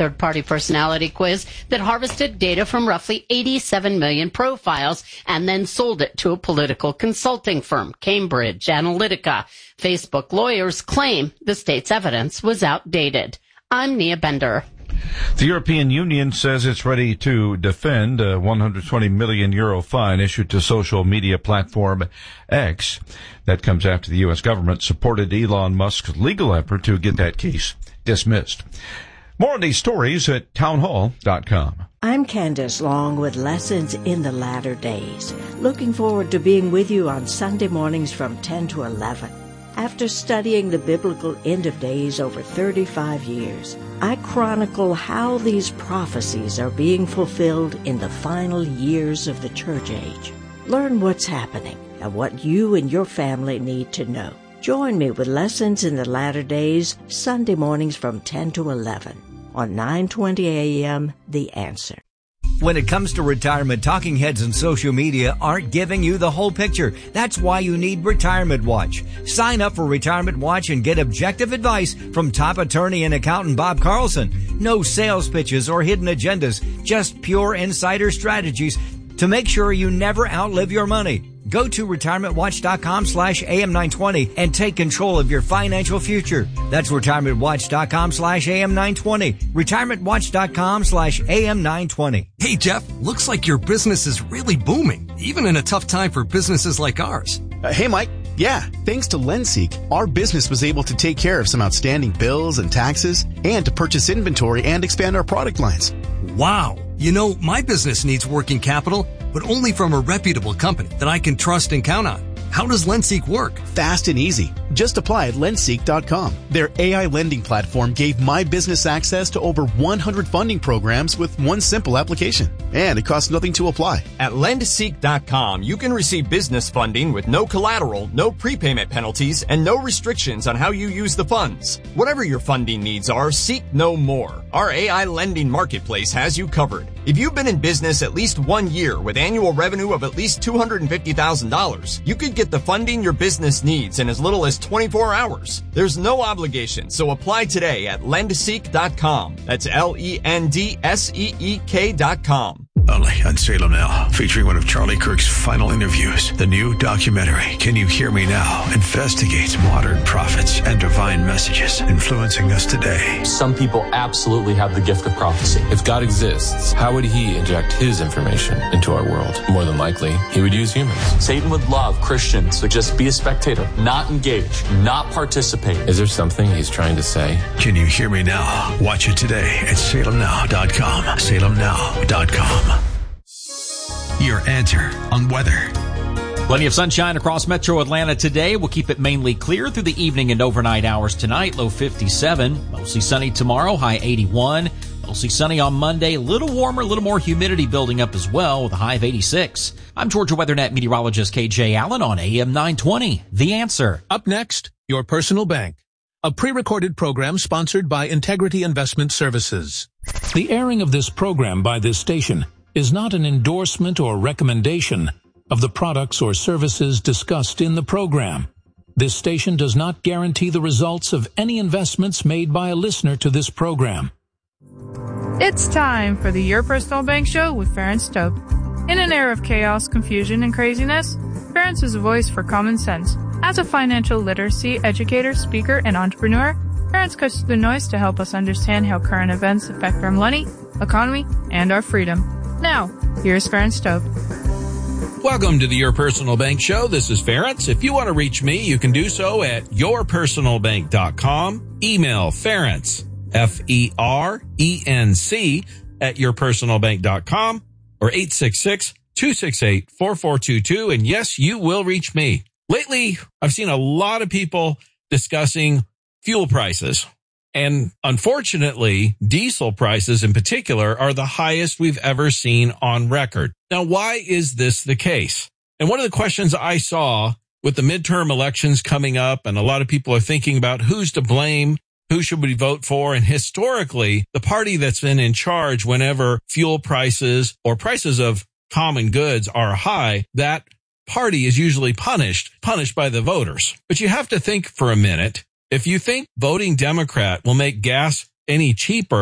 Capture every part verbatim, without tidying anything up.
third-party personality quiz that harvested data from roughly eighty-seven million profiles and then sold it to a political consulting firm, Cambridge Analytica. Facebook lawyers claim the state's evidence was outdated. I'm Nia Bender. The European Union says it's ready to defend a one hundred twenty million euro fine issued to social media platform X. That comes after the U S government supported Elon Musk's legal effort to get that case dismissed. More on these stories at townhall dot com. I'm Candace Long with Lessons in the Latter Days. Looking forward to being with you on Sunday mornings from ten to eleven. After studying the biblical end of days over thirty-five years, I chronicle how these prophecies are being fulfilled in the final years of the church age. Learn what's happening and what you and your family need to know. Join me with Lessons in the Latter Days, Sunday mornings from ten to eleven on nine twenty a.m. The Answer. When it comes to retirement, talking heads and social media aren't giving you the whole picture. That's why you need Retirement Watch. Sign up for Retirement Watch and get objective advice from top attorney and accountant Bob Carlson. No sales pitches or hidden agendas, just pure insider strategies to make sure you never outlive your money. Go to retirement watch dot com slash A M nine twenty and take control of your financial future. That's retirement watch dot com slash A M nine twenty. retirement watch dot com slash A M nine twenty. Hey, Jeff, looks like your business is really booming, even in a tough time for businesses like ours. Uh, hey, Mike. Yeah, thanks to LendSeek, our business was able to take care of some outstanding bills and taxes and to purchase inventory and expand our product lines. Wow. You know, my business needs working capital, but only from a reputable company that I can trust and count on. How does LendSeek work? Fast and easy. Just apply at lend seek dot com. Their A I lending platform gave my business access to over one hundred funding programs with one simple application. And it costs nothing to apply. At lend seek dot com, you can receive business funding with no collateral, no prepayment penalties, and no restrictions on how you use the funds. Whatever your funding needs are, seek no more. Our A I lending marketplace has you covered. If you've been in business at least one year with annual revenue of at least two hundred fifty thousand dollars, you could get the funding your business needs in as little as twenty-four hours. There's no obligation, so apply today at lend seek dot com. That's L E N D S E E K dot com. Only on Salem Now, featuring one of Charlie Kirk's final interviews. The new documentary, Can You Hear Me Now?, investigates modern prophets and divine messages influencing us today. Some people absolutely have the gift of prophecy. If God exists, how would he inject his information into our world? More than likely, he would use humans. Satan would love Christians to just be a spectator, not engage, not participate. Is there something he's trying to say? Can You Hear Me Now? Watch it today at salem now dot com. salem now dot com. Your answer on weather. Plenty of sunshine across metro Atlanta today. We'll keep it mainly clear through the evening and overnight hours tonight. Low fifty-seven. Mostly sunny tomorrow. High eighty-one. Mostly sunny on Monday. A little warmer, a little more humidity building up as well with a high of eighty-six. I'm Georgia WeatherNet meteorologist K J Allen on A M nine twenty. The Answer. Up next, Your Personal Bank. A pre-recorded program sponsored by Integrity Investment Services. The airing of this program by this station is not an endorsement or recommendation of the products or services discussed in the program. This station does not guarantee the results of any investments made by a listener to this program. It's time for the Your Personal Bank Show with Farron Stope. In an era of chaos, confusion, and craziness, Farron's is a voice for common sense. As a financial literacy educator, speaker, and entrepreneur, Farron's cuts through the noise to help us understand how current events affect our money, economy, and our freedom. Now, here's Farron Stope. Welcome to the Your Personal Bank Show. This is Ference. If you want to reach me, you can do so at your personal bank dot com. Email Ference, F E R E N C, at your personal bank dot com or eight six six, two six eight, four four two two. And yes, you will reach me. Lately, I've seen a lot of people discussing fuel prices. And unfortunately, diesel prices in particular are the highest we've ever seen on record. Now, why is this the case? And one of the questions I saw with the midterm elections coming up, and a lot of people are thinking about who's to blame, who should we vote for? And historically, the party that's been in charge whenever fuel prices or prices of common goods are high, that party is usually punished, punished by the voters. But you have to think for a minute. If you think voting Democrat will make gas any cheaper,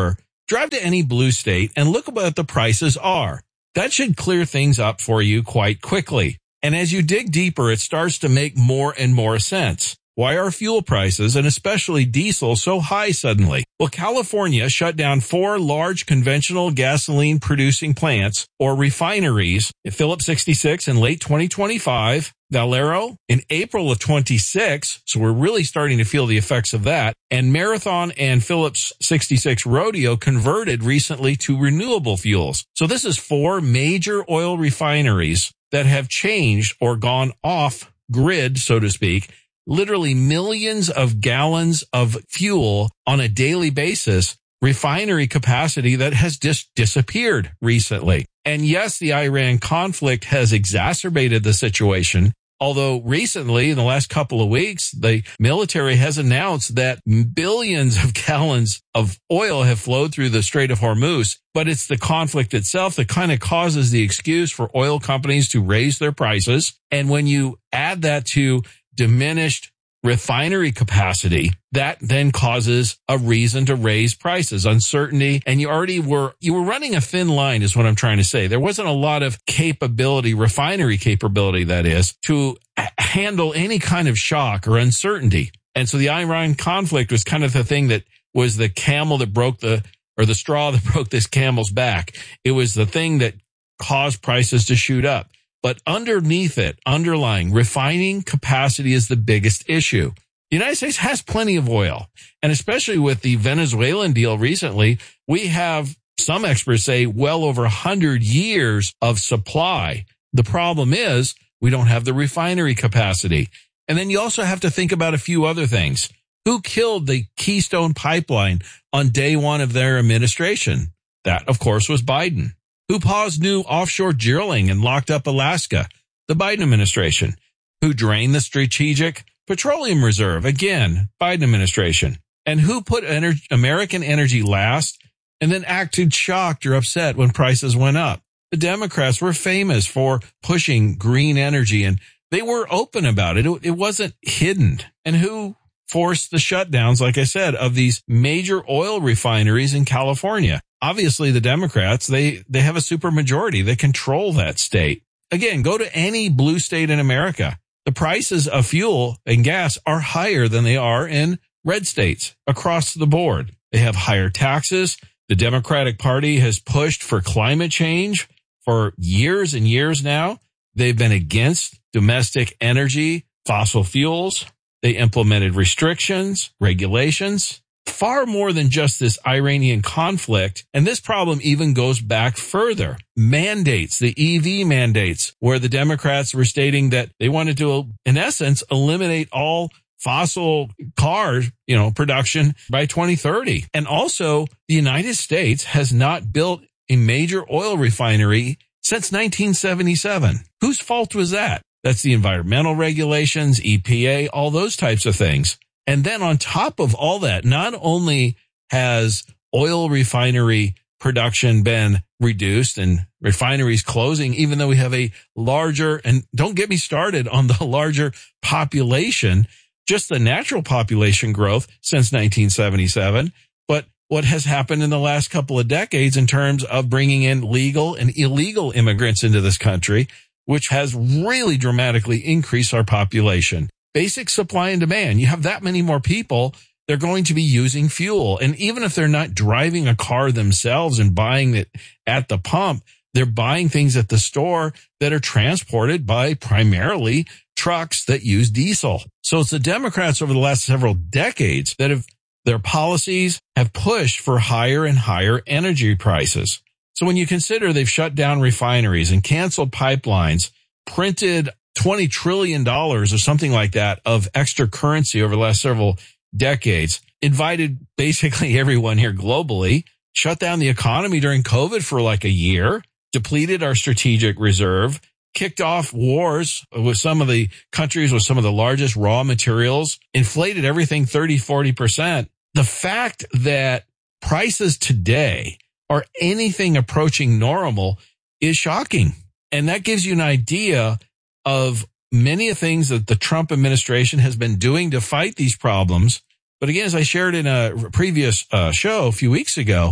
drive to any blue state and look at what the prices are. That should clear things up for you quite quickly. And as you dig deeper, it starts to make more and more sense. Why are fuel prices, and especially diesel, so high suddenly? Well, California shut down four large conventional gasoline producing plants or refineries, Phillips sixty-six in late twenty twenty-five, Valero in April of twenty-six, so we're really starting to feel the effects of that, and Marathon and Phillips sixty-six Rodeo converted recently to renewable fuels. So this is four major oil refineries that have changed or gone off grid, so to speak, literally millions of gallons of fuel on a daily basis, refinery capacity that has just disappeared recently. And yes, the Iran conflict has exacerbated the situation, although recently, in the last couple of weeks, the military has announced that billions of gallons of oil have flowed through the Strait of Hormuz. But it's the conflict itself that kind of causes the excuse for oil companies to raise their prices. And when you add that to diminished refinery capacity, that then causes a reason to raise prices, uncertainty. And you already were, you were running a thin line is what I'm trying to say. There wasn't a lot of capability, refinery capability, that is, to handle any kind of shock or uncertainty. And so the Iran conflict was kind of the thing that was the camel that broke the, or the straw that broke this camel's back. It was the thing that caused prices to shoot up. But underneath it, underlying, refining capacity is the biggest issue. The United States has plenty of oil, and especially with the Venezuelan deal recently, we have, some experts say, well over one hundred years of supply. The problem is we don't have the refinery capacity. And then you also have to think about a few other things. Who killed the Keystone Pipeline on day one of their administration? That, of course, was Biden. Who paused new offshore drilling and locked up Alaska? The Biden administration. Who drained the Strategic Petroleum Reserve? Again, Biden administration. And who put ener- American energy last and then acted shocked or upset when prices went up? The Democrats were famous for pushing green energy, and they were open about it. It, it wasn't hidden. And who forced the shutdowns, like I said, of these major oil refineries in California? Obviously, the Democrats, they, they have a supermajority. They control that state. Again, go to any blue state in America. The prices of fuel and gas are higher than they are in red states across the board. They have higher taxes. The Democratic Party has pushed for climate change for years and years now. They've been against domestic energy, fossil fuels. They implemented restrictions, regulations, far more than just this Iranian conflict. And this problem even goes back further. Mandates, the E V mandates, where the Democrats were stating that they wanted to, in essence, eliminate all fossil car, you know, production by twenty thirty. And also, the United States has not built a major oil refinery since nineteen seventy-seven. Whose fault was that? That's the environmental regulations, E P A, all those types of things. And then on top of all that, not only has oil refinery production been reduced and refineries closing, even though we have a larger, and don't get me started on the larger population, just the natural population growth since nineteen seventy-seven, but what has happened in the last couple of decades in terms of bringing in legal and illegal immigrants into this country, which has really dramatically increased our population. Basic supply and demand. You have that many more people, they're going to be using fuel. And even if they're not driving a car themselves and buying it at the pump, they're buying things at the store that are transported by primarily trucks that use diesel. So it's the Democrats over the last several decades that have, their policies have pushed for higher and higher energy prices. So when you consider they've shut down refineries and canceled pipelines, printed twenty trillion dollars or something like that of extra currency over the last several decades, invited basically everyone here globally, shut down the economy during COVID for like a year, depleted our strategic reserve, kicked off wars with some of the countries with some of the largest raw materials, inflated everything thirty, forty percent. The fact that prices today are anything approaching normal is shocking. And that gives you an idea of many things that the Trump administration has been doing to fight these problems. But again, as I shared in a previous uh, show a few weeks ago,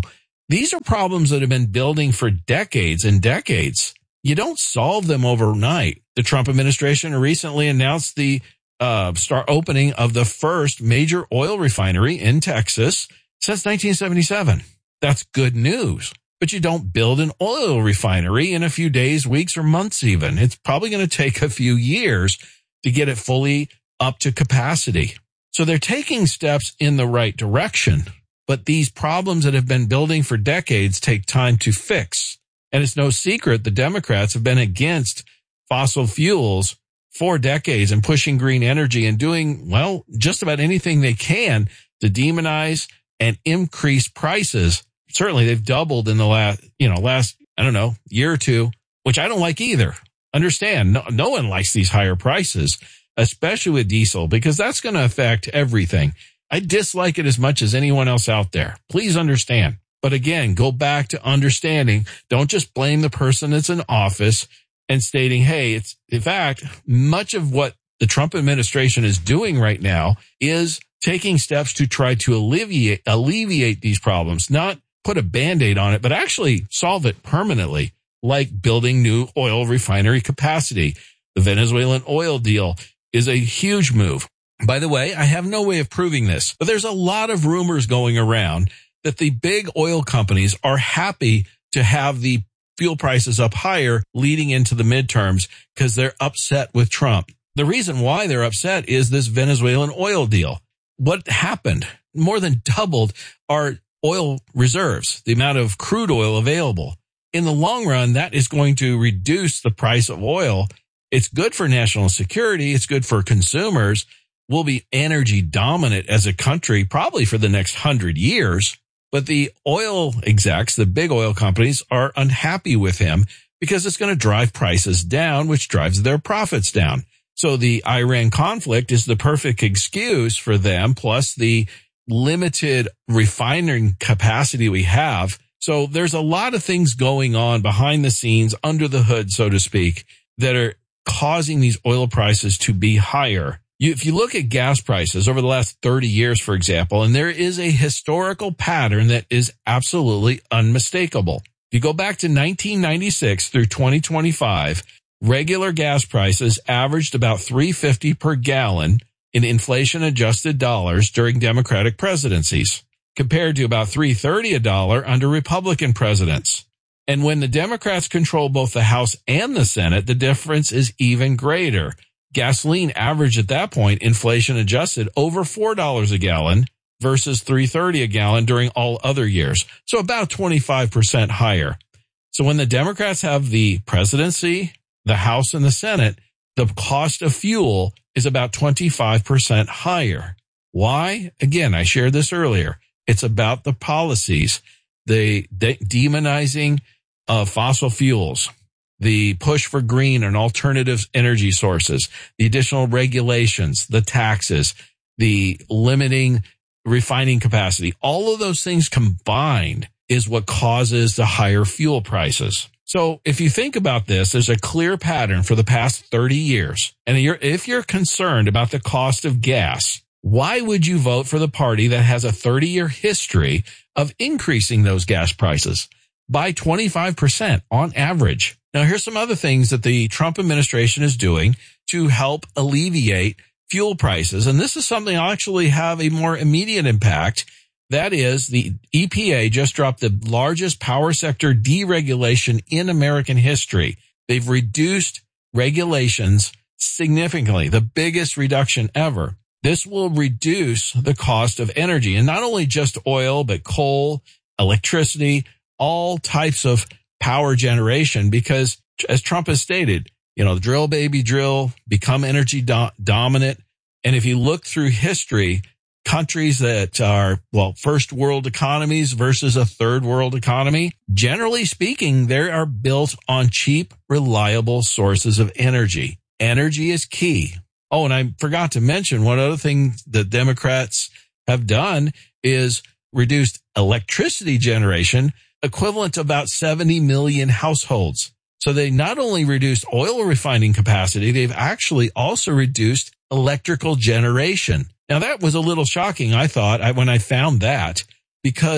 These are problems that have been building for decades and decades. You don't solve them overnight. The Trump administration recently announced the uh, start opening of the first major oil refinery in Texas since nineteen seventy-seven. That's good news. But you don't build an oil refinery in a few days, weeks, or months even. It's probably going to take a few years to get it fully up to capacity. So they're taking steps in the right direction. But these problems that have been building for decades take time to fix. And it's no secret the Democrats have been against fossil fuels for decades and pushing green energy and doing, well, just about anything they can to demonize and increase prices. Certainly they've doubled in the last, you know, last, I don't know, year or two, which I don't like either. Understand, no, no one likes these higher prices, especially with diesel, because that's going to affect everything. I dislike it as much as anyone else out there. Please understand. But again, go back to understanding. Don't just blame the person that's in office and stating, hey, it's in fact, much of what the Trump administration is doing right now is taking steps to try to alleviate, alleviate these problems, not put a Band-Aid on it, but actually solve it permanently, like building new oil refinery capacity. The Venezuelan oil deal is a huge move. By the way, I have no way of proving this, but there's a lot of rumors going around that the big oil companies are happy to have the fuel prices up higher leading into the midterms because they're upset with Trump. The reason why they're upset is this Venezuelan oil deal. What happened? More than doubled our oil reserves, the amount of crude oil available. In the long run, that is going to reduce the price of oil. It's good for national security. It's good for consumers. We'll be energy dominant as a country probably for the next hundred years. But the oil execs, the big oil companies, are unhappy with him because it's going to drive prices down, which drives their profits down. So the Iran conflict is the perfect excuse for them, plus the limited refining capacity we have. So there's a lot of things going on behind the scenes, under the hood, so to speak, that are causing these oil prices to be higher. You, if you look at gas prices over the last thirty years, for example, and there is a historical pattern that is absolutely unmistakable. If you go back to nineteen ninety-six through twenty twenty-five, regular gas prices averaged about three dollars and fifty cents per gallon in inflation-adjusted dollars during Democratic presidencies, compared to about three dollars and thirty cents a dollar under Republican presidents. And when the Democrats control both the House and the Senate, the difference is even greater. Gasoline averaged at that point, inflation-adjusted, over four dollars a gallon versus three dollars and thirty cents a gallon during all other years. So about twenty-five percent higher. So when the Democrats have the presidency, the House, and the Senate, the cost of fuel is about twenty-five percent higher. Why? Again, I shared this earlier. It's about the policies, the de- demonizing of fossil fuels, the push for green and alternative energy sources, the additional regulations, the taxes, the limiting refining capacity. All of those things combined is what causes the higher fuel prices. So if you think about this, there's a clear pattern for the past thirty years. And you're, if you're concerned about the cost of gas, why would you vote for the party that has a thirty-year history of increasing those gas prices by twenty-five percent on average? Now, here's some other things that the Trump administration is doing to help alleviate fuel prices. And this is something I'll actually have a more immediate impact. That is, the E P A just dropped the largest power sector deregulation in American history. They've reduced regulations significantly, the biggest reduction ever. This will reduce the cost of energy, and not only just oil, but coal, electricity, all types of power generation, because as Trump has stated, you know, drill, baby, drill, become energy do- dominant. And if you look through history, countries that are, well, first world economies versus a third world economy, generally speaking, they are built on cheap, reliable sources of energy. Energy is key. Oh, and I forgot to mention one other thing the Democrats have done is reduced electricity generation equivalent to about seventy million households. So they not only reduced oil refining capacity, they've actually also reduced electrical generation. Now, that was a little shocking, I thought, when I found that, because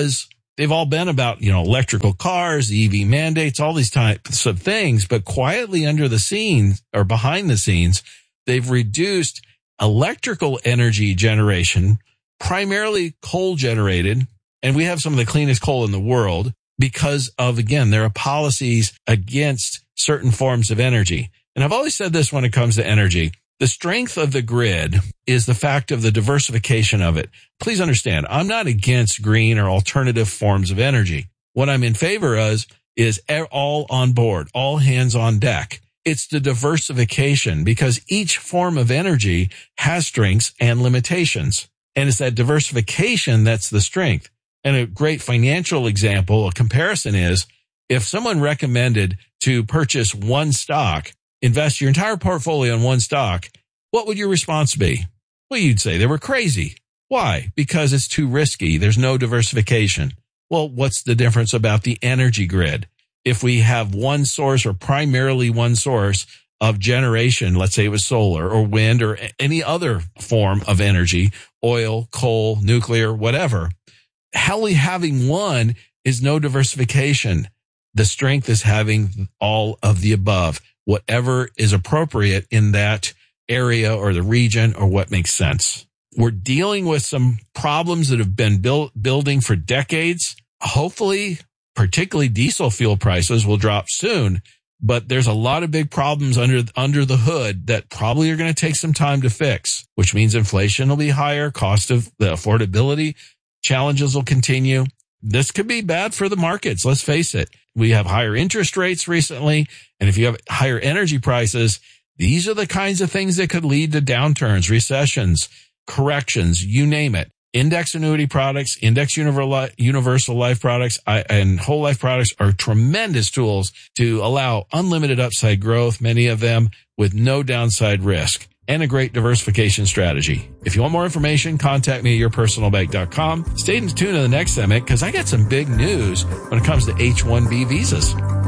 they've all been about, you know, electrical cars, E V mandates, all these types of things. But quietly under the scenes or behind the scenes, they've reduced electrical energy generation, primarily coal generated. And we have some of the cleanest coal in the world because of, again, there are policies against certain forms of energy. And I've always said this when it comes to energy. The strength of the grid is the fact of the diversification of it. Please understand, I'm not against green or alternative forms of energy. What I'm in favor of is all on board, all hands on deck. It's the diversification because each form of energy has strengths and limitations. And it's that diversification that's the strength. And a great financial example, a comparison is if someone recommended to purchase one stock, invest your entire portfolio in one stock, what would your response be? Well, you'd say they were crazy. Why? Because it's too risky. There's no diversification. Well, what's the difference about the energy grid? If we have one source or primarily one source of generation, let's say it was solar or wind or any other form of energy, oil, coal, nuclear, whatever, only having one is no diversification. The strength is having all of the above, whatever is appropriate in that area or the region or what makes sense. We're dealing with some problems that have been built, building for decades. Hopefully, particularly diesel fuel prices will drop soon, but there's a lot of big problems under, under the hood that probably are going to take some time to fix, which means inflation will be higher, cost of the affordability challenges will continue. This could be bad for the markets. Let's face it. We have higher interest rates recently. And if you have higher energy prices, these are the kinds of things that could lead to downturns, recessions, corrections, you name it. Index annuity products, index universal life products, and whole life products are tremendous tools to allow unlimited upside growth, many of them with no downside risk, and a great diversification strategy. If you want more information, contact me at your personal bank dot com. Stay tuned to the next segment because I got some big news when it comes to H one B visas.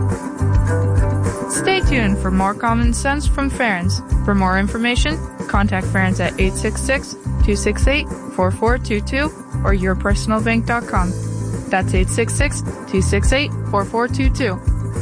Stay tuned for more common sense from Ference. For more information, contact Ference at eight six six, two six eight, four four two two or your personal bank dot com. That's eight six six, two six eight, four four two two.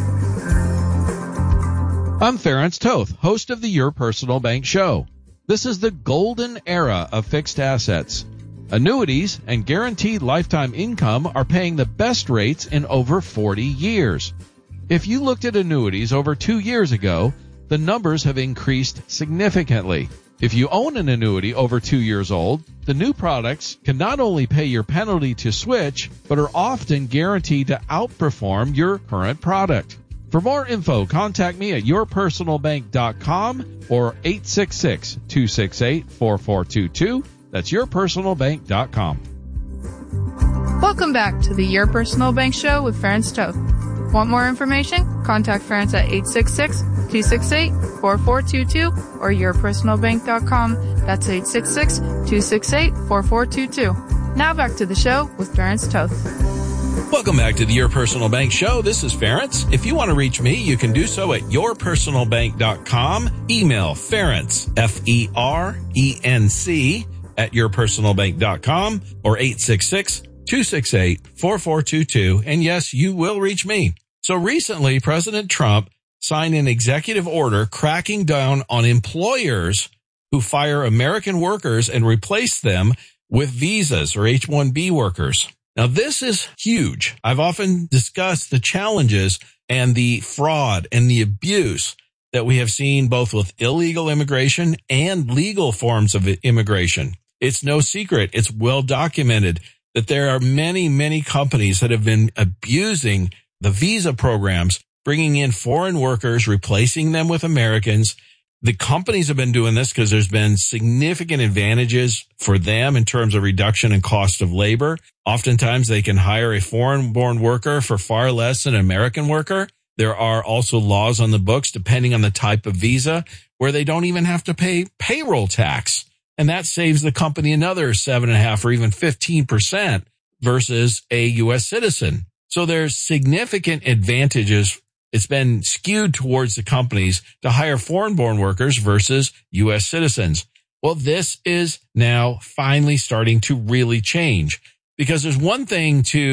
I'm Ference Toth, host of the Your Personal Bank Show. This is the golden era of fixed assets. Annuities and guaranteed lifetime income are paying the best rates in over forty years. If you looked at annuities over two years ago, the numbers have increased significantly. If you own an annuity over two years old, the new products can not only pay your penalty to switch, but are often guaranteed to outperform your current product. For more info, contact me at your personal bank dot com or eight six six, two six eight, four four two two. That's your personal bank dot com. Welcome back to the Your Personal Bank Show with Ference Toth. Want more information? Contact Ference at eight six six, two six eight, four four two two or your personal bank dot com. That's eight six six, two six eight, four four two two. Now back to the show with Ference Toth. Welcome back to the Your Personal Bank Show. This is Ference. If you want to reach me, you can do so at your personal bank dot com. Email Ference, F E R E N C, at your personal bank dot com or eight six six, two six eight, four four two two. And yes, you will reach me. So recently, President Trump signed an executive order cracking down on employers who fire American workers and replace them with visas or H one B workers. Now, this is huge. I've often discussed the challenges and the fraud and the abuse that we have seen both with illegal immigration and legal forms of immigration. It's no secret. It's well documented that there are many, many companies that have been abusing the visa programs, bringing in foreign workers, replacing them with Americans. The companies have been doing this because there's been significant advantages for them in terms of reduction in cost of labor. Oftentimes they can hire a foreign-born worker for far less than an American worker. There are also laws on the books, depending on the type of visa, where they don't even have to pay payroll tax. And that saves the company another seven and a half or even fifteen percent versus a U S citizen. So there's significant advantages. It's been skewed towards the companies to hire foreign-born workers versus U S citizens. Well, this is now finally starting to really change because there's one thing to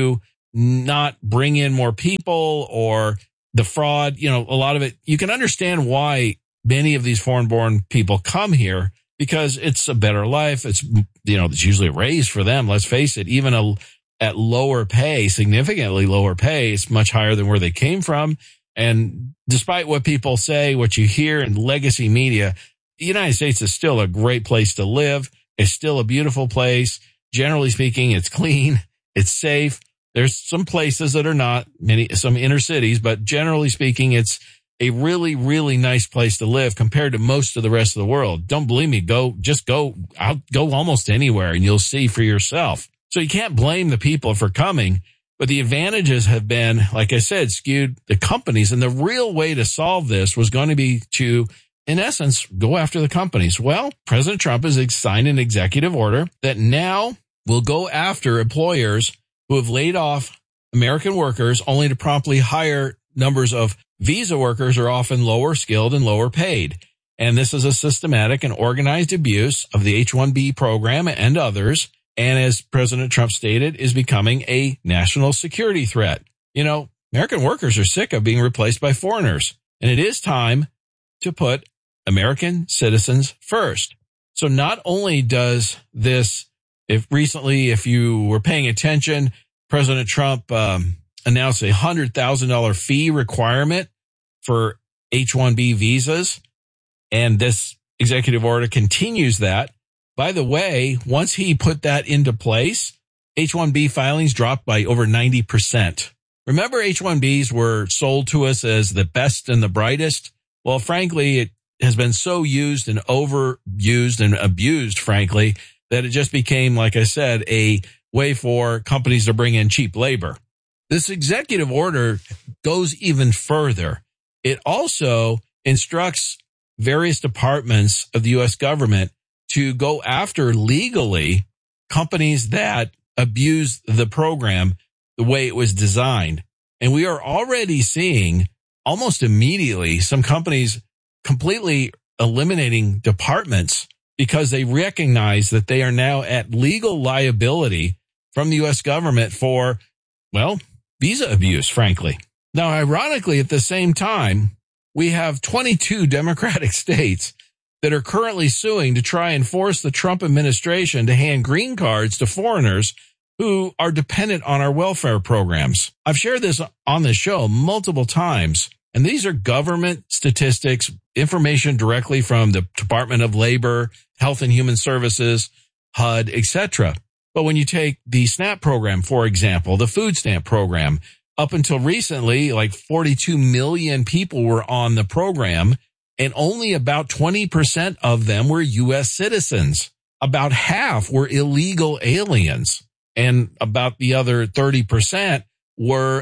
not bring in more people or the fraud, you know, a lot of it, you can understand why many of these foreign-born people come here because it's a better life. It's, you know, it's usually a raise for them. Let's face it, even a, at lower pay, significantly lower pay, it's much higher than where they came from. And despite what people say, what you hear in legacy media, the United States is still a great place to live. It's still a beautiful place. Generally speaking, it's clean. It's safe. There's some places that are not, many, some inner cities, but generally speaking, it's a really, really nice place to live compared to most of the rest of the world. Don't believe me. Go, just go out, go almost anywhere and you'll see for yourself. So you can't blame the people for coming, but the advantages have been, like I said, skewed the companies. And the real way to solve this was going to be to, in essence, go after the companies. Well, President Trump has signed an executive order that now will go after employers who have laid off American workers only to promptly hire numbers of visa workers who are often lower skilled and lower paid. And this is a systematic and organized abuse of the H one B program and others. And as President Trump stated, is becoming a national security threat. You know, American workers are sick of being replaced by foreigners. And it is time to put American citizens first. So not only does this If recently, if you were paying attention, President Trump um, announced a one hundred thousand dollars fee requirement for H one B visas, and this executive order continues that. By the way, once he put that into place, H one B filings dropped by over ninety percent. Remember, H one Bs were sold to us as the best and the brightest? Well, frankly, it has been so used and overused and abused, frankly, that it just became, like I said, a way for companies to bring in cheap labor. This executive order goes even further. It also instructs various departments of the U S government to go after legally companies that abuse the program the way it was designed. And we are already seeing almost immediately some companies completely eliminating departments because they recognize that they are now at legal liability from the U S government for, well, visa abuse, frankly. Now, ironically, at the same time, we have twenty-two Democratic states that are currently suing to try and force the Trump administration to hand green cards to foreigners who are dependent on our welfare programs. I've shared this on the show multiple times, and these are government statistics, information directly from the Department of Labor, Health and Human Services, H U D, et cetera. But when you take the SNAP program, for example, the food stamp program, up until recently, like forty-two million people were on the program, and only about twenty percent of them were U S citizens. About half were illegal aliens, and about the other thirty percent were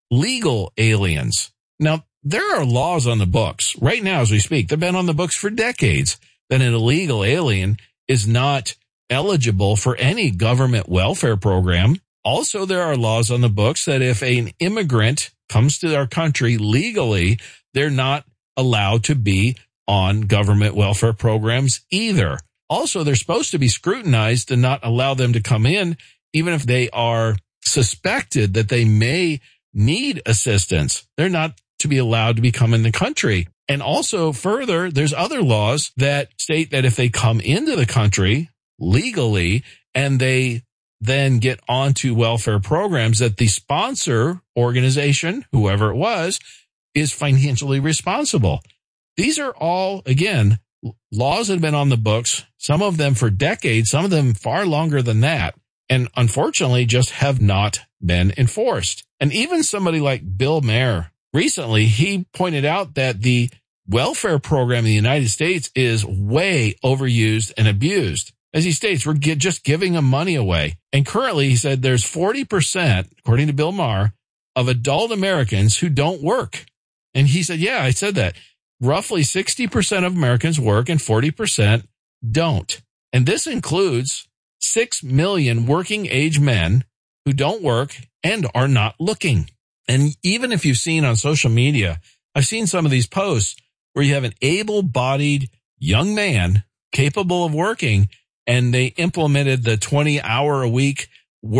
legal aliens. Now, there are laws on the books right now as we speak. They've been on the books for decades that an illegal alien is not eligible for any government welfare program. Also, there are laws on the books that if an immigrant comes to our country legally, they're not allowed to be on government welfare programs either. Also, they're supposed to be scrutinized to not allow them to come in, even if they are suspected that they may need assistance. They're not to be allowed to become in the country. And also further, there's other laws that state that if they come into the country legally and they then get onto welfare programs, that the sponsor organization, whoever it was, is financially responsible. These are all, again, laws that have been on the books, some of them for decades, some of them far longer than that, and unfortunately just have not been enforced. And even somebody like Bill Maher, recently, he pointed out that the welfare program in the United States is way overused and abused. As he states, we're just giving them money away. And currently, he said there's forty percent, according to Bill Maher, of adult Americans who don't work. And he said, yeah, I said that. Roughly sixty percent of Americans work and forty percent don't. And this includes six million working age men who don't work and are not looking. And even if you've seen on social media, I've seen some of these posts where you have an able-bodied young man capable of working, and they implemented the twenty hour a week work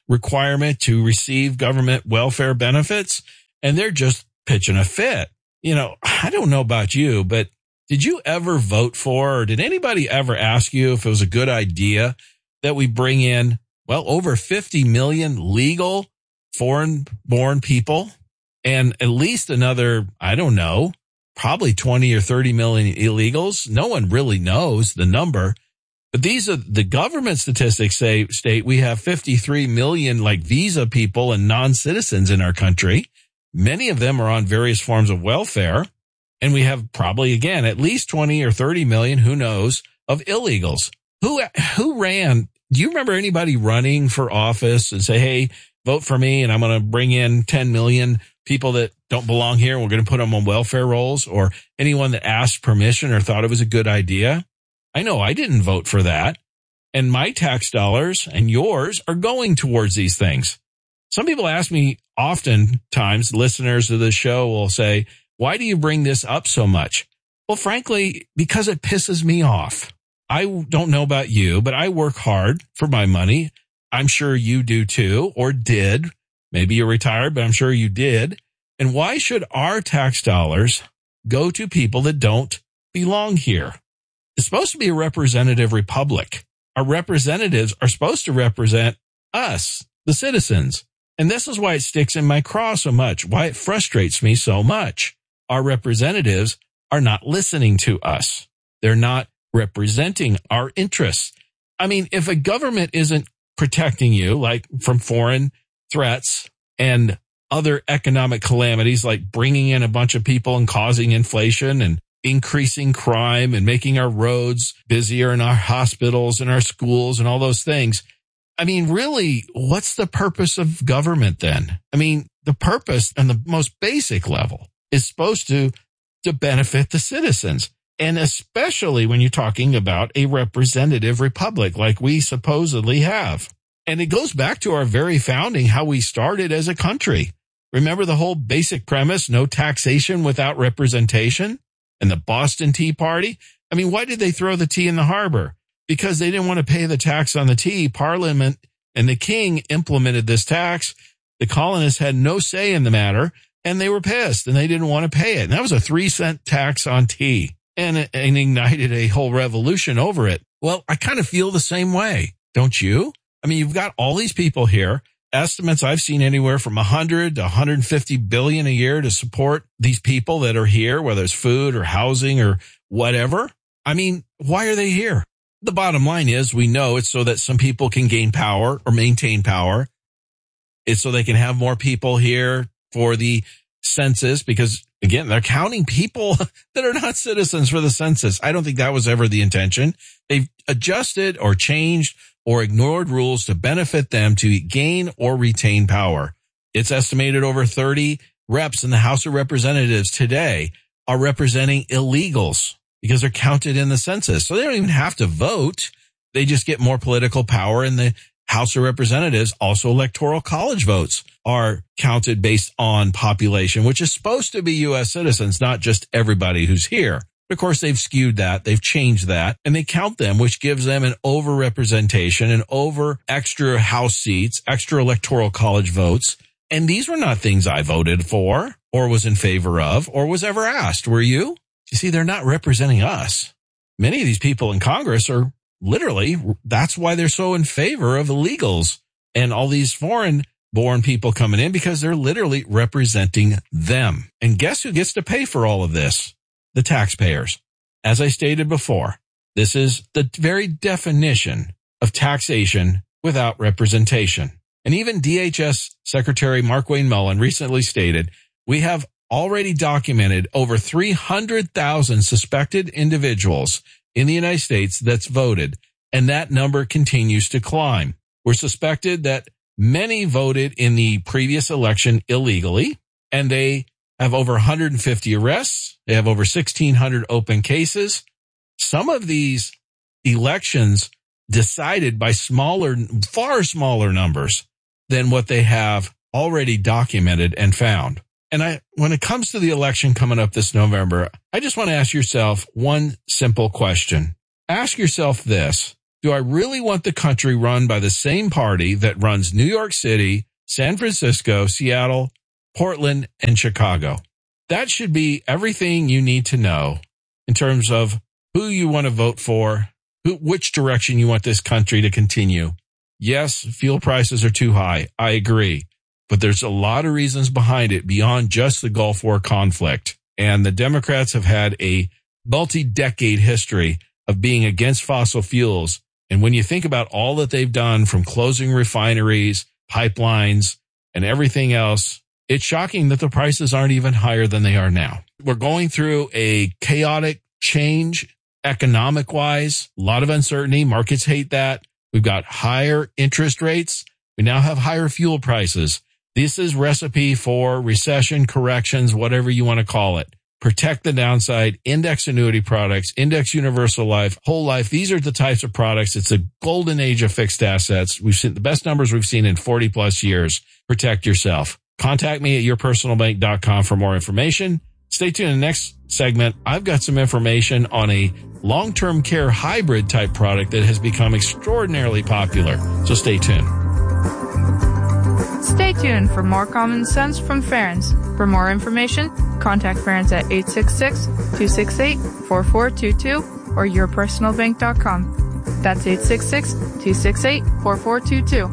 requirement to receive government welfare benefits, and they're just pitching a fit. You know, I don't know about you, but did you ever vote for, or did anybody ever ask you if it was a good idea that we bring in, well, over fifty million legal foreign-born people and at least another, I don't know, probably twenty or thirty million illegals? No one really knows the number. But these are the government statistics say state we have fifty-three million like visa people and non-citizens in our country. Many of them are on various forms of welfare. And we have probably, again, at least twenty or thirty million, who knows, of illegals. Who, who ran? Do you remember anybody running for office and say, hey, vote for me and I'm going to bring in ten million people that don't belong here and we're going to put them on welfare rolls? Or anyone that asked permission or thought it was a good idea? I know I didn't vote for that. And my tax dollars and yours are going towards these things. Some people ask me oftentimes, listeners of the show will say, why do you bring this up so much? Well, frankly, because it pisses me off. I don't know about you, but I work hard for my money. I'm sure you do too, or did. Maybe you're retired, but I'm sure you did. And why should our tax dollars go to people that don't belong here? It's supposed to be a representative republic. Our representatives are supposed to represent us, the citizens. And this is why it sticks in my craw so much, why it frustrates me so much. Our representatives are not listening to us. They're not representing our interests. I mean, if a government isn't protecting you, like from foreign threats and other economic calamities, like bringing in a bunch of people and causing inflation and increasing crime and making our roads busier and our hospitals and our schools and all those things. I mean, really, what's the purpose of government then? I mean, the purpose on the most basic level is supposed to, to benefit the citizens. And especially when you're talking about a representative republic like we supposedly have. And it goes back to our very founding, how we started as a country. Remember the whole basic premise, no taxation without representation? And the Boston Tea Party? I mean, why did they throw the tea in the harbor? Because they didn't want to pay the tax on the tea. Parliament and the king implemented this tax. The colonists had no say in the matter, and they were pissed, and they didn't want to pay it. And that was a three cent tax on tea, and, and ignited a whole revolution over it. Well, I kind of feel the same way, don't you? I mean, you've got all these people here. Estimates I've seen anywhere from one hundred to one hundred fifty billion a year to support these people that are here, whether it's food or housing or whatever. I mean, why are they here? The bottom line is we know it's so that some people can gain power or maintain power. It's so they can have more people here for the census because, again, they're counting people that are not citizens for the census. I don't think that was ever the intention. They've adjusted or changed or ignored rules to benefit them to gain or retain power. It's estimated over thirty reps in the House of Representatives today are representing illegals because they're counted in the census. So they don't even have to vote. They just get more political power. In the House of Representatives, also electoral college votes are counted based on population, which is supposed to be U S citizens, not just everybody who's here. Of course, they've skewed that. They've changed that, and they count them, which gives them an over-representation and over extra House seats, extra electoral college votes. And these were not things I voted for or was in favor of or was ever asked. Were you? You see, they're not representing us. Many of these people in Congress are literally, that's why they're so in favor of illegals and all these foreign-born people coming in, because they're literally representing them. And guess who gets to pay for all of this? The taxpayers. As I stated before, this is the very definition of taxation without representation. And even D H S Secretary Markwayne Mullin recently stated, we have already documented over three hundred thousand suspected individuals in the United States that's voted, and that number continues to climb. We're suspected that many voted in the previous election illegally, and they have over one hundred fifty arrests. They have over sixteen hundred open cases. Some of these elections decided by smaller, far smaller numbers than what they have already documented and found. And I, when it comes to the election coming up this November, I just want to ask yourself one simple question. Ask yourself this. do I really want the country run by the same party that runs New York City, San Francisco, Seattle, Portland, and Chicago? That should be everything you need to know in terms of who you want to vote for, who, which direction you want this country to continue. Yes, fuel prices are too high. I agree. But there's a lot of reasons behind it beyond just the Gulf War conflict. And the Democrats have had a multi-decade history of being against fossil fuels. And when you think about all that they've done, from closing refineries, pipelines, and everything else, it's shocking that the prices aren't even higher than they are now. We're going through a chaotic change economic-wise, a lot of uncertainty. Markets hate that. We've got higher interest rates. We now have higher fuel prices. This is recipe for recession, corrections, whatever you want to call it. Protect the downside, index annuity products, index universal life, whole life. These are the types of products. It's a golden age of fixed assets. We've seen the best numbers we've seen in forty plus years. Protect yourself. Contact me at your personal bank dot com for more information. Stay tuned in the next segment. I've got some information on a long-term care hybrid type product that has become extraordinarily popular. So stay tuned. Stay tuned for more common sense from Ferenc. For more information, contact Ferenc at eight six six, two six eight, four four two two or your personal bank dot com. That's eight six six, two six eight, four four two two.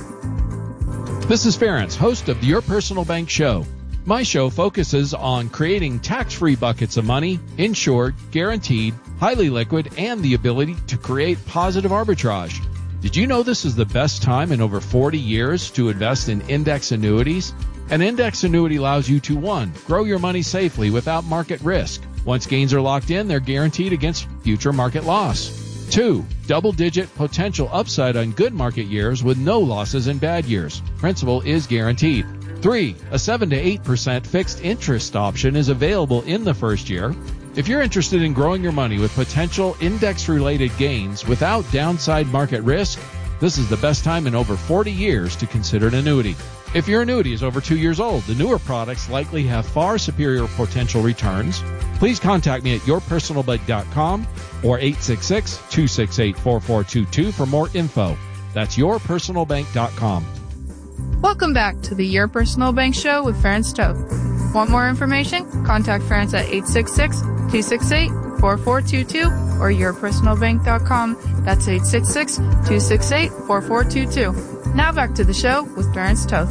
This is Ferenc, host of the Your Personal Bank Show. My show focuses on creating tax-free buckets of money, insured, guaranteed, highly liquid, and the ability to create positive arbitrage. Did you know this is the best time in over forty years to invest in index annuities? An index annuity allows you to, one, grow your money safely without market risk. Once gains are locked in, they're guaranteed against future market loss. Two, double-digit potential upside on good market years with no losses in bad years. Principal is guaranteed. Three, a seven to eight percent fixed interest option is available in the first year. If you're interested in growing your money with potential index-related gains without downside market risk, this is the best time in over forty years to consider an annuity. If your annuity is over two years old, the newer products likely have far superior potential returns. Please contact me at your personal bank dot com or eight six six, two six eight, four four two two for more info. That's your personal bank dot com. Welcome back to the Your Personal Bank Show with Ferenc Toth. Want more information? Contact Ferenc at eight six six, two six eight, four four two two or your personal bank dot com. That's eight six six, two six eight, four four two two. Now back to the show with Ferenc Toth.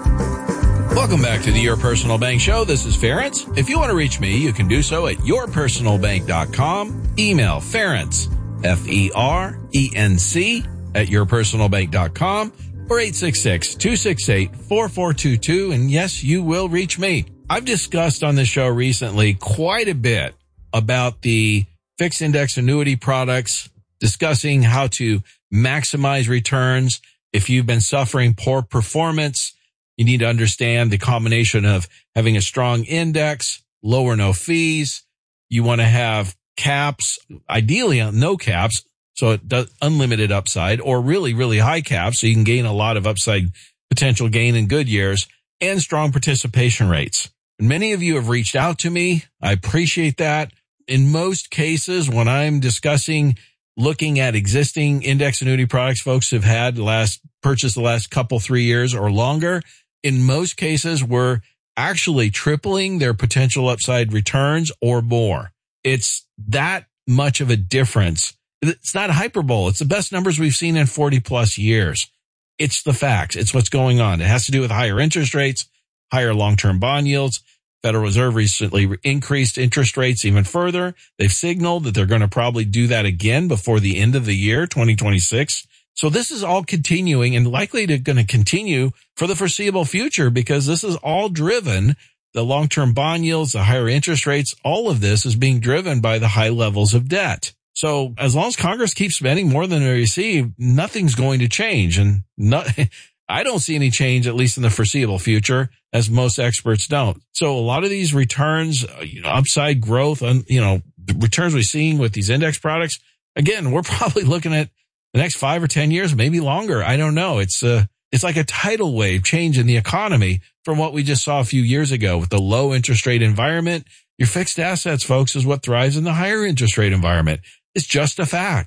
Welcome back to the Your Personal Bank Show. This is Ferenc. If you want to reach me, you can do so at your personal bank dot com. Email Ferenc, F E R E N C, at your personal bank dot com or eight six six, two six eight, four four two two. And yes, you will reach me. I've discussed on this show recently quite a bit about the fixed index annuity products, discussing how to maximize returns. If you've been suffering poor performance, you need to understand the combination of having a strong index, low or no fees. You want to have caps, ideally no caps, so it does unlimited upside, or really, really high caps, so you can gain a lot of upside potential gain in good years, and strong participation rates. Many of you have reached out to me. I appreciate that. In most cases, when I'm discussing looking at existing index annuity products folks have had the last purchased the last couple, three years or longer, in most cases, we're actually tripling their potential upside returns or more. It's that much of a difference. It's not hyperbole. It's the best numbers we've seen in forty plus years. It's the facts. It's what's going on. It has to do with higher interest rates, higher long-term bond yields. Federal Reserve recently increased interest rates even further. They've signaled that they're going to probably do that again before the end of the year, twenty twenty-six. So this is all continuing and likely to going to continue for the foreseeable future, because this is all driven, the long-term bond yields, the higher interest rates, all of this is being driven by the high levels of debt. So as long as Congress keeps spending more than they receive, nothing's going to change. And not, I don't see any change, at least in the foreseeable future, as most experts don't. So a lot of these returns, you know, upside growth, and, you know, the returns we're seeing with these index products, again, we're probably looking at the next five or ten years, maybe longer. I don't know. It's uh, it's like a tidal wave change in the economy from what we just saw a few years ago with the low interest rate environment. Your fixed assets, folks, is what thrives in the higher interest rate environment. It's just a fact.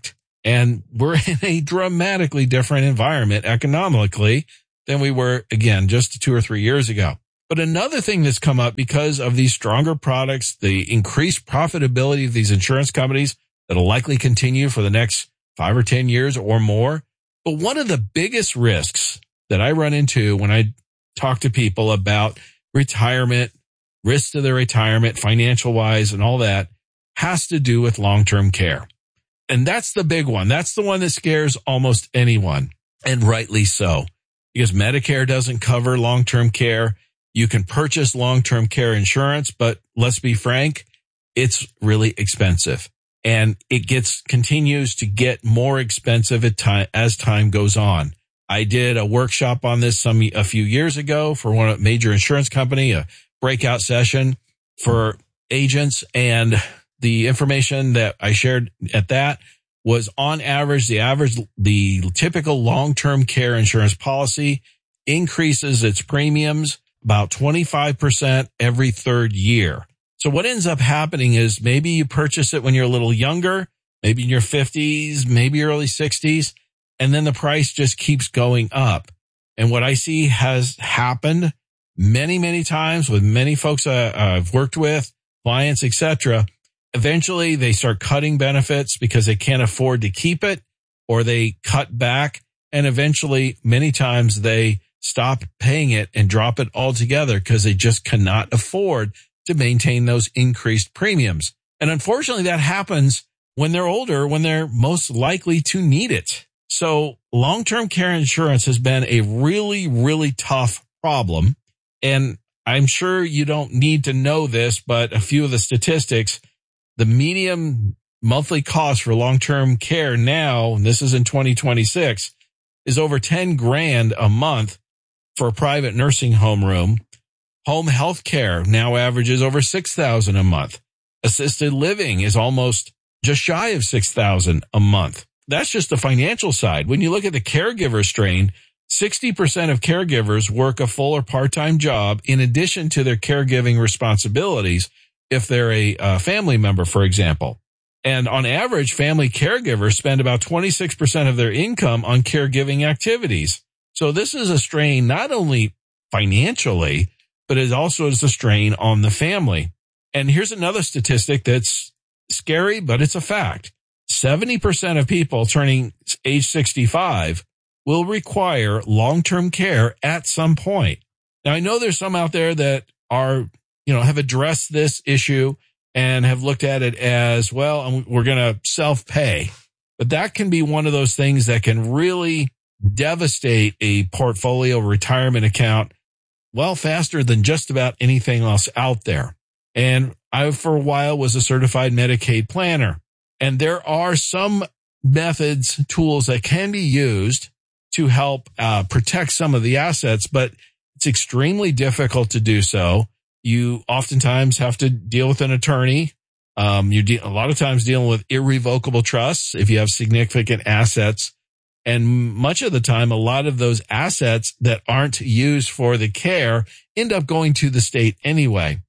And we're in a dramatically different environment economically than we were, again, just two or three years ago. But another thing that's come up because of these stronger products, the increased profitability of these insurance companies that'll likely continue for the next five or ten years or more. But one of the biggest risks that I run into when I talk to people about retirement, risks to their retirement, financial wise and all that, has to do with long-term care. And that's the big one. That's the one that scares almost anyone, and rightly so, because Medicare doesn't cover long-term care. You can purchase long-term care insurance, but let's be frank, it's really expensive. And it gets continues to get more expensive at time, as time goes on. I did a workshop on this some a few years ago for one a major insurance company, a breakout session for agents, and the information that I shared at that was on average, the average, the typical long-term care insurance policy increases its premiums about twenty-five percent every third year. So what ends up happening is maybe you purchase it when you're a little younger, maybe in your fifties, maybe early sixties, and then the price just keeps going up. And what I see has happened many, many times with many folks uh, I've worked with, clients, et cetera. Eventually, they start cutting benefits because they can't afford to keep it, or they cut back, and eventually, many times, they stop paying it and drop it altogether because they just cannot afford to maintain those increased premiums. And unfortunately, that happens when they're older, when they're most likely to need it. So long-term care insurance has been a really, really tough problem. And I'm sure you don't need to know this, but a few of the statistics, the median monthly cost for long-term care now, and this is in twenty twenty-six, is over ten grand a month for a private nursing home room. Home health care now averages over six thousand a month. Assisted living is almost just shy of six thousand a month. That's just the financial side. When you look at the caregiver strain, sixty percent of caregivers work a full or part-time job in addition to their caregiving responsibilities if they're a uh, family member, for example. And on average, family caregivers spend about twenty-six percent of their income on caregiving activities. So this is a strain not only financially, but it also is a strain on the family. And here's another statistic that's scary, but it's a fact. seventy percent of people turning age sixty-five will require long-term care at some point. Now, I know there's some out there that are, you know, have addressed this issue and have looked at it as, well, we're going to self-pay. But that can be one of those things that can really devastate a portfolio retirement account, well, faster than just about anything else out there. And I, for a while, was a certified Medicaid planner. And there are some methods, tools that can be used to help uh, protect some of the assets, but it's extremely difficult to do so. You oftentimes have to deal with an attorney. Um, you de- a lot of times dealing with irrevocable trusts if you have significant assets. And much of the time, a lot of those assets that aren't used for the care end up going to the state anyway.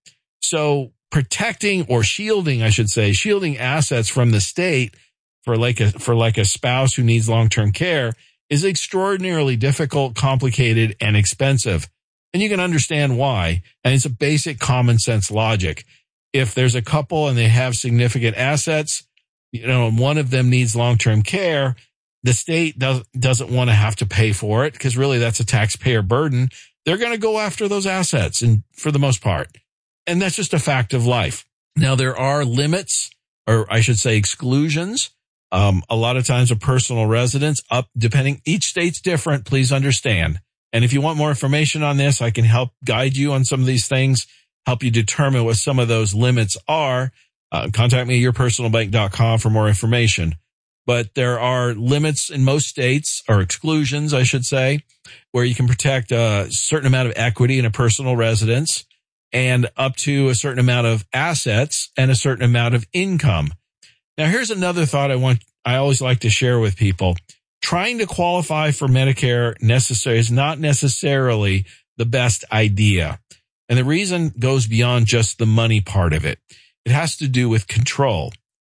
So protecting or shielding, I should say, shielding assets from the state for like a, for like a spouse who needs long-term care is extraordinarily difficult, complicated, and expensive. And you can understand why. And it's a basic common sense logic. If there's a couple and they have significant assets, you know, and one of them needs long-term care, the state does, doesn't want to have to pay for it because really that's a taxpayer burden. They're going to go after those assets, and for the most part. And that's just a fact of life. Now, there are limits, or I should say exclusions. Um, a lot of times a personal residence up, depending, each state's different, please understand. And if you want more information on this, I can help guide you on some of these things, help you determine what some of those limits are. Uh, contact me at your personal bank dot com for more information. But there are limits in most states, or exclusions, I should say, where you can protect a certain amount of equity in a personal residence and up to a certain amount of assets and a certain amount of income. Now, here's another thought I want, I always like to share with people. Trying to qualify for Medicare necessary is not necessarily the best idea. And the reason goes beyond just the money part of it. It has to do with control.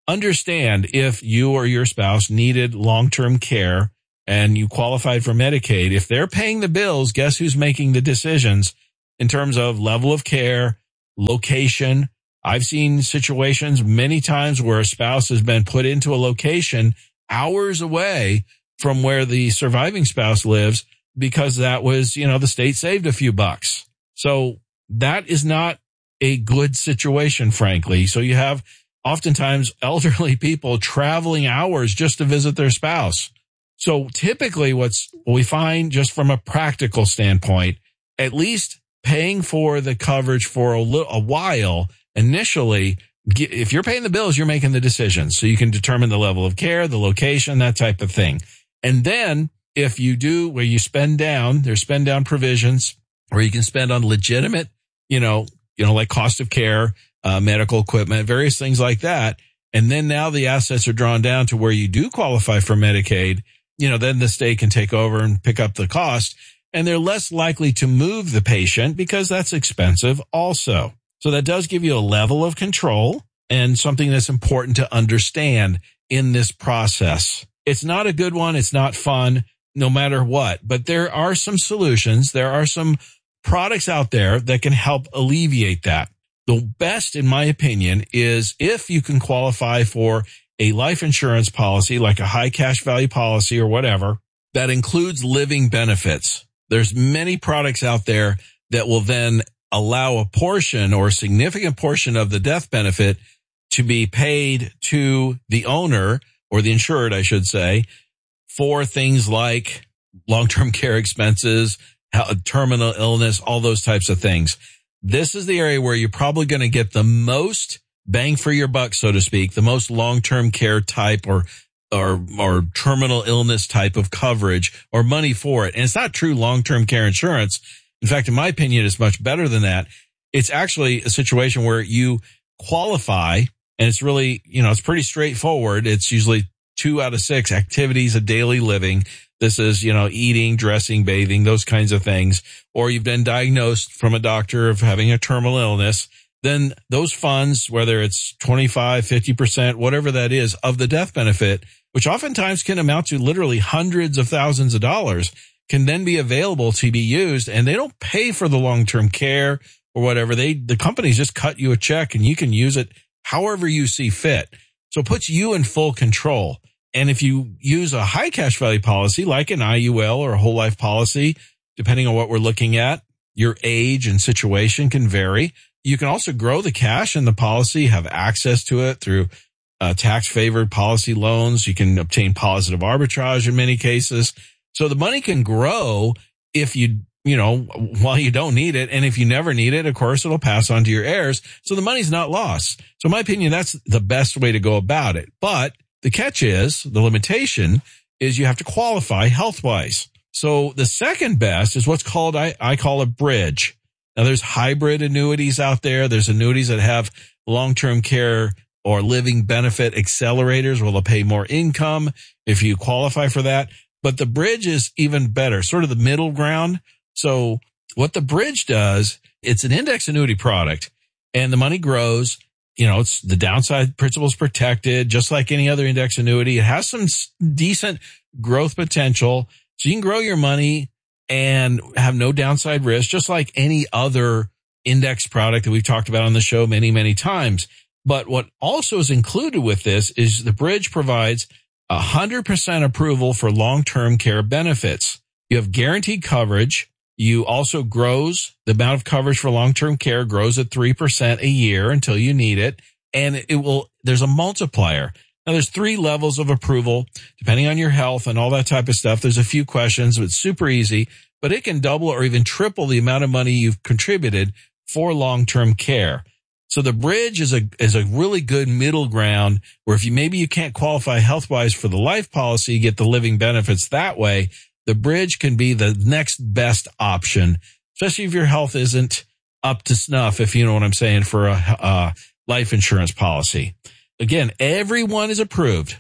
understand if you or your spouse needed long-term care and you qualified for Medicaid, if they're paying the bills, guess who's making the decisions in terms of level of care, location. I've seen situations many times where a spouse has been put into a location hours away from where the surviving spouse lives because that was, you know, the state saved a few bucks. So that is not a good situation, frankly. So you have oftentimes elderly people traveling hours just to visit their spouse. So typically what's what we find just from a practical standpoint, at least paying for the coverage for a little, a while initially, if you're paying the bills, you're making the decisions. So you can determine the level of care, the location, that type of thing. And then if you do where you spend down, there's spend down provisions where you can spend on legitimate, you know, you know, like cost of care, uh, medical equipment, various things like that. And then now the assets are drawn down to where you do qualify for Medicaid. You know, then the state can take over and pick up the cost, and they're less likely to move the patient because that's expensive also. So that does give you a level of control and something that's important to understand in this process. It's not a good one. It's not fun, no matter what, but there are some solutions. There are some products out there that can help alleviate that. The best, in my opinion, is if you can qualify for a life insurance policy, like a high cash value policy or whatever, that includes living benefits. There's many products out there that will then allow a portion or a significant portion of the death benefit to be paid to the owner or the insured, I should say, for things like long-term care expenses, terminal illness, all those types of things. This is the area where you're probably going to get the most bang for your buck, so to speak, the most long-term care type or or or terminal illness type of coverage or money for it. And it's not true long-term care insurance. In fact, in my opinion, it's much better than that. It's actually a situation where you qualify, and it's really, you know, it's pretty straightforward. It's usually two out of six activities of daily living. This is, you know, eating, dressing, bathing, those kinds of things. Or you've been diagnosed from a doctor of having a terminal illness. Then those funds, whether it's twenty-five, fifty percent, whatever that is of the death benefit, which oftentimes can amount to literally hundreds of thousands of dollars, can then be available to be used. And they don't pay for the long-term care or whatever. They, the companies just cut you a check and you can use it however you see fit. So it puts you in full control. And if you use a high cash value policy like an I U L or a whole life policy, depending on what we're looking at, your age and situation can vary. You can also grow the cash in the policy, have access to it through uh, tax-favored policy loans. You can obtain positive arbitrage in many cases. So the money can grow if you, you know, while you don't need it. And if you never need it, of course, it'll pass on to your heirs. So the money's not lost. So in my opinion, that's the best way to go about it. But the catch is, the limitation is you have to qualify health-wise. So the second best is what's called, I, I call a bridge. Now, there's hybrid annuities out there. There's annuities that have long-term care or living benefit accelerators where they'll pay more income if you qualify for that. But the bridge is even better, sort of the middle ground. So what the bridge does, it's an index annuity product, and the money grows. You know, it's the downside principal is protected, just like any other index annuity. It has some decent growth potential, so you can grow your money and have no downside risk, just like any other index product that we've talked about on the show many, many times. But what also is included with this is the bridge provides one hundred percent approval for long-term care benefits. You have guaranteed coverage. You also grows, the amount of coverage for long-term care grows at three percent a year until you need it. And it will, there's a multiplier. Now, there's three levels of approval, depending on your health and all that type of stuff. There's a few questions, but it's super easy, but it can double or even triple the amount of money you've contributed for long-term care. So the bridge is a, is a really good middle ground where if you, maybe you can't qualify health-wise for the life policy, you get the living benefits that way. The bridge can be the next best option, especially if your health isn't up to snuff, if you know what I'm saying, for a, a life insurance policy. Again, everyone is approved.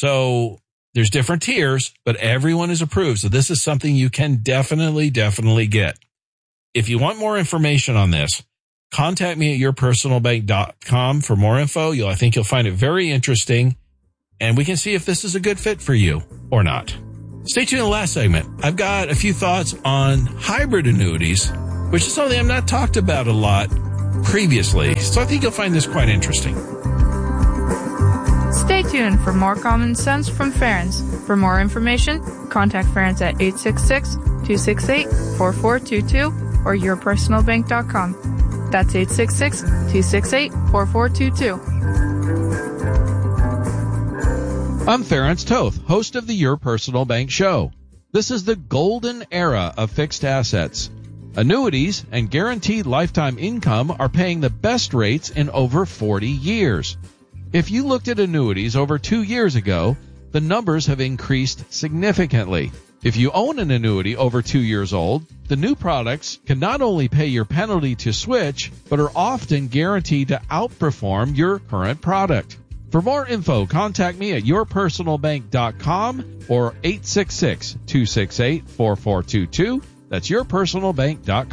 So there's different tiers, but everyone is approved. So this is something you can definitely, definitely get. If you want more information on this, contact me at your personal bank dot com for more info. You'll, I think you'll find it very interesting, and we can see if this is a good fit for you or not. Stay tuned in the last segment. I've got a few thoughts on hybrid annuities, which is something I've not talked about a lot previously. So I think you'll find this quite interesting. Stay tuned for more common sense from Ference. For more information, contact Ference at eight six six, two six eight, four four two two or your personal bank dot com. That's eight six six, two six eight, four four two two. I'm Ference Toth, host of the Your Personal Bank Show. This is the golden era of fixed assets. Annuities and guaranteed lifetime income are paying the best rates in over forty years. If you looked at annuities over two years ago, the numbers have increased significantly. If you own an annuity over two years old, the new products can not only pay your penalty to switch, but are often guaranteed to outperform your current product. For more info, contact me at your personal bank dot com or eight six six, two six eight, four four two two. That's your personal bank dot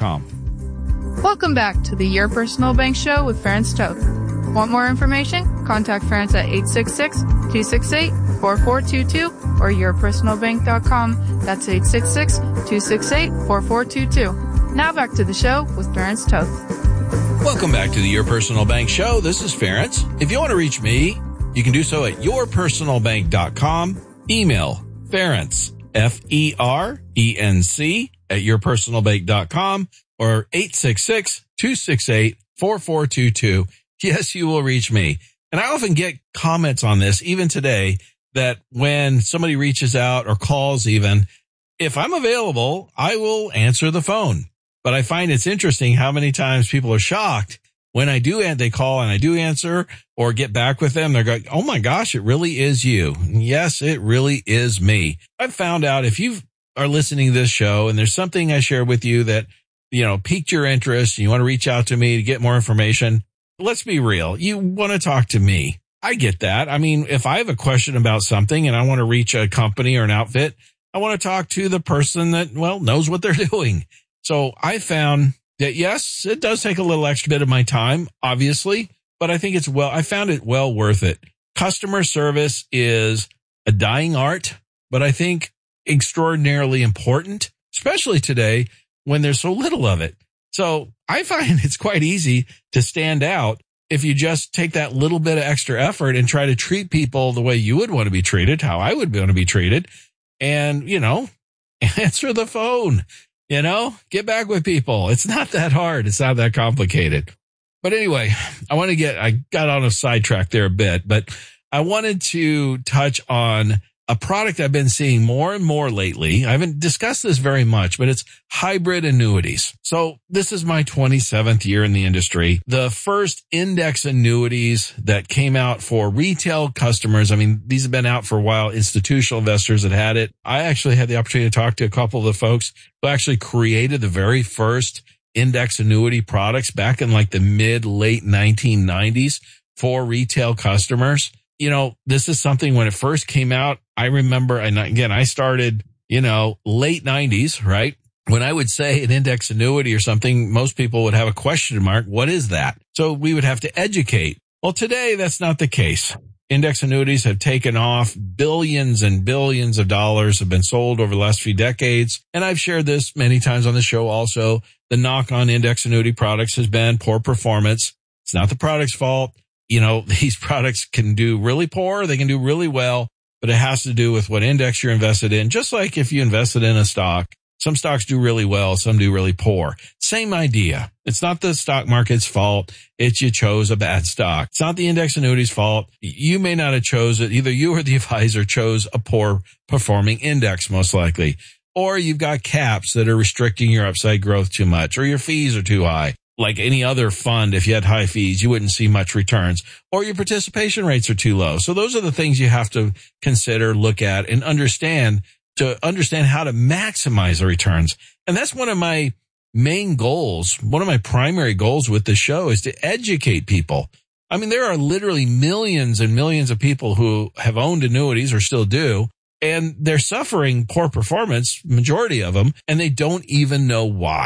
com. Welcome back to the Your Personal Bank Show with Ference Toth. Want more information? Contact Ference at eight six six, two six eight, four four two two or your personal bank dot com. That's eight six six, two six eight, four four two two. Now back to the show with Ference Toth. Welcome back to the Your Personal Bank Show. This is Ference. If you want to reach me, you can do so at your personal bank dot com. Email Ference, F E R E N C, at your personal bank dot com or eight six six, two six eight, four four two two. Yes, you will reach me. And I often get comments on this, even today, that when somebody reaches out or calls even, if I'm available, I will answer the phone. But I find it's interesting how many times people are shocked when I do, and they call and I do answer or get back with them. They're going, oh my gosh, it really is you. And yes, it really is me. I've found out if you are listening to this show and there's something I share with you that, you know, piqued your interest and you want to reach out to me to get more information, let's be real. You want to talk to me. I get that. I mean, if I have a question about something and I want to reach a company or an outfit, I want to talk to the person that, well, knows what they're doing. So I found that, yes, it does take a little extra bit of my time, obviously, but I think it's well, I found it well worth it. Customer service is a dying art, but I think extraordinarily important, especially today when there's so little of it. So I find it's quite easy to stand out if you just take that little bit of extra effort and try to treat people the way you would want to be treated, how I would want to be treated, and, you know, answer the phone, you know, get back with people. It's not that hard. It's not that complicated. But anyway, I want to get, I got on a sidetrack there a bit, but I wanted to touch on a product I've been seeing more and more lately. I haven't discussed this very much, but it's hybrid annuities. So this is my twenty-seventh year in the industry. The first index annuities that came out for retail customers, I mean, these have been out for a while. Institutional investors had had it. I actually had the opportunity to talk to a couple of the folks who actually created the very first index annuity products back in like the mid, late nineteen nineties for retail customers. You know, this is something when it first came out, I remember, and again, I started, you know, late nineties, right? When I would say an index annuity or something, most people would have a question mark. What is that? So we would have to educate. Well, today, that's not the case. Index annuities have taken off. Billions and billions of dollars have been sold over the last few decades. And I've shared this many times on the show also. The knock on index annuity products has been poor performance. It's not the product's fault. You know, these products can do really poor. They can do really well, but it has to do with what index you're invested in. Just like if you invested in a stock, some stocks do really well. Some do really poor. Same idea. It's not the stock market's fault. It's you chose a bad stock. It's not the index annuity's fault. You may not have chose it. Either you or the advisor chose a poor performing index, most likely. Or you've got caps that are restricting your upside growth too much, or your fees are too high. Like any other fund, if you had high fees, you wouldn't see much returns, or your participation rates are too low. So those are the things you have to consider, look at, and understand to understand how to maximize the returns. And that's one of my main goals. One of my primary goals with the show is to educate people. I mean, there are literally millions and millions of people who have owned annuities or still do, and they're suffering poor performance, majority of them, and they don't even know why.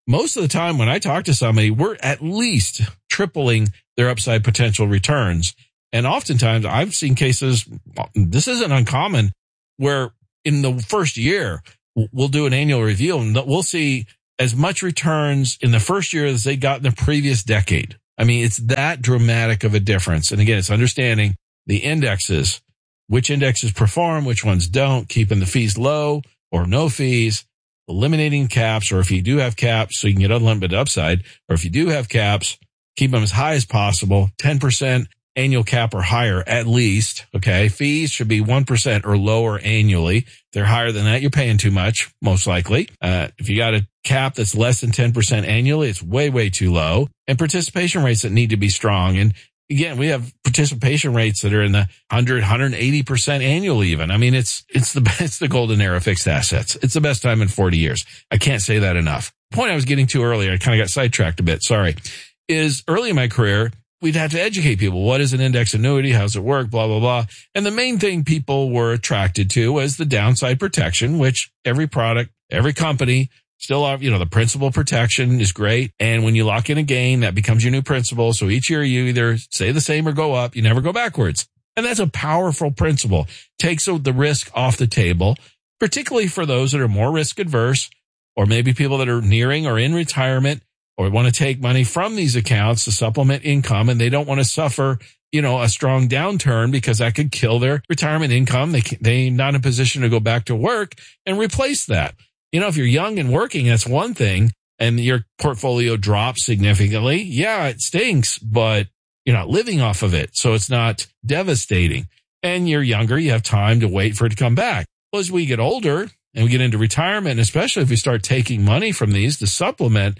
most of the time when I talk to somebody, we're at least tripling their upside potential returns. And oftentimes I've seen cases, this isn't uncommon, where in the first year, we'll do an annual review and we'll see as much returns in the first year as they got in the previous decade. I mean, it's that dramatic of a difference. And again, it's understanding the indexes, which indexes perform, which ones don't, keeping the fees low or no fees, eliminating caps, or if you do have caps, so you can get unlimited upside, or if you do have caps, keep them as high as possible, ten percent annual cap or higher at least. Okay. Fees should be one percent or lower annually. If they're higher than that, you're paying too much, most likely. Uh, if you got a cap that's less than ten percent annually, it's way, way too low. And participation rates that need to be strong. And again, we have participation rates that are in the one hundred, one hundred eighty percent annually even. I mean, it's, it's the, it's the golden era of fixed assets. It's the best time in forty years. I can't say that enough. The point I was getting to earlier, I kind of got sidetracked a bit. Sorry, is early in my career, we'd have to educate people. What is an index annuity? How does it work? Blah, blah, blah. And the main thing people were attracted to was the downside protection, which every product, every company still have, you know, the principal protection is great. And when you lock in a gain, that becomes your new principal. So each year you either stay the same or go up. You never go backwards. And that's a powerful principle. Takes the risk off the table, particularly for those that are more risk adverse, or maybe people that are nearing or in retirement, or want to take money from these accounts to supplement income, and they don't want to suffer, you know, a strong downturn because that could kill their retirement income. They they're not in a position to go back to work and replace that. You know, if you're young and working, that's one thing, and your portfolio drops significantly. Yeah, it stinks, but you're not living off of it, so it's not devastating. And you're younger, you have time to wait for it to come back. Well, as we get older and we get into retirement, and especially if we start taking money from these to supplement,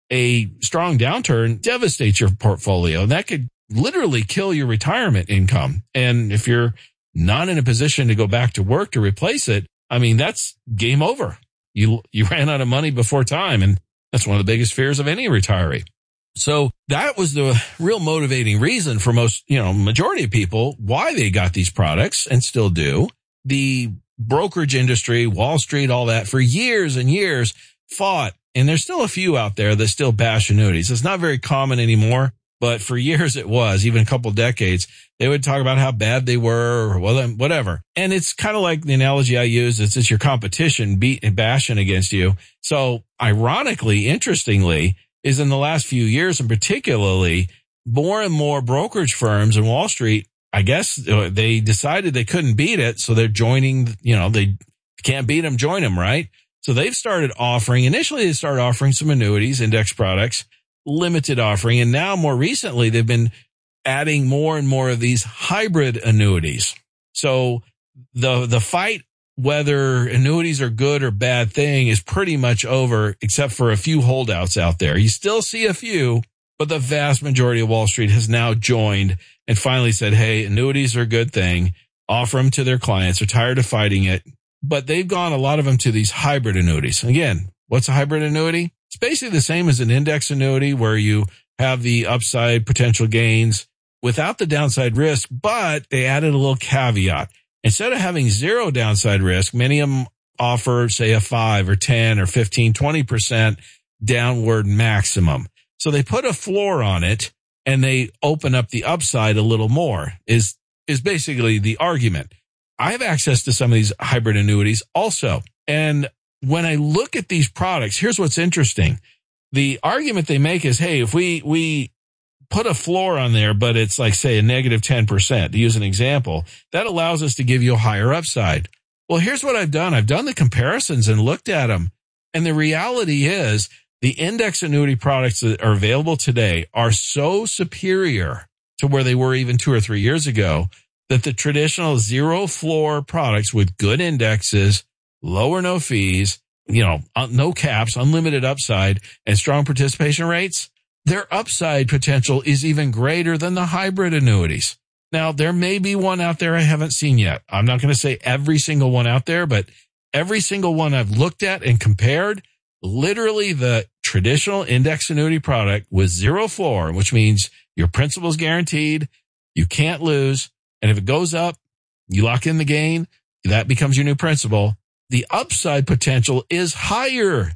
a strong downturn devastates your portfolio. And that could literally kill your retirement income. And if you're not in a position to go back to work to replace it, I mean, that's game over. You, you ran out of money before time. And that's one of the biggest fears of any retiree. So that was the real motivating reason for most, you know, majority of people, why they got these products and still do. The brokerage industry, Wall Street, all that for years and years fought. And there's still a few out there that still bash annuities. It's not very common anymore, but for years it was, even a couple decades. They would talk about how bad they were or well, whatever. And it's kind of like the analogy I use. It's, it's your competition beat and bashing against you. So ironically, interestingly, is in the last few years and particularly more and more brokerage firms in Wall Street, I guess they decided they couldn't beat it. So they're joining, you know, they can't beat them, join them, right? So they've started offering, initially they started offering some annuities, index products, limited offering. And now more recently, they've been adding more and more of these hybrid annuities. So the, the fight, whether annuities are good or bad thing is pretty much over, except for a few holdouts out there. You still see a few, but the vast majority of Wall Street has now joined and finally said, hey, annuities are a good thing. Offer them to their clients. They're tired of fighting it. But they've gone, a lot of them, to these hybrid annuities. Again, what's a hybrid annuity? It's basically the same as an index annuity where you have the upside potential gains without the downside risk, but they added a little caveat. Instead of having zero downside risk, many of them offer, say, a five or ten or fifteen, twenty percent downward maximum. So they put a floor on it and they open up the upside a little more is, is basically the argument. I have access to some of these hybrid annuities also. And when I look at these products, here's what's interesting. The argument they make is, hey, if we, we put a floor on there, but it's like, say, a negative ten percent, to use an example, that allows us to give you a higher upside. Well, here's what I've done. I've done the comparisons and looked at them. And the reality is the index annuity products that are available today are so superior to where they were even two or three years ago that the traditional zero floor products with good indexes, low or no fees, you know, no caps, unlimited upside, and strong participation rates, their upside potential is even greater than the hybrid annuities. Now, there may be one out there I haven't seen yet. I'm not going to say every single one out there, but every single one I've looked at and compared, literally the traditional index annuity product with zero floor, which means your principal is guaranteed, you can't lose, and if it goes up, you lock in the gain, that becomes your new principal. The upside potential is higher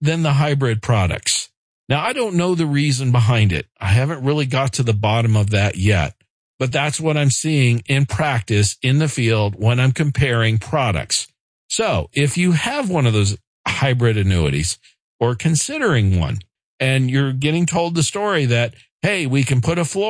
than the hybrid products. Now, I don't know the reason behind it. I haven't really got to the bottom of that yet, but that's what I'm seeing in practice in the field when I'm comparing products. So if you have one of those hybrid annuities or considering one, and you're getting told the story that, hey, we can put a floor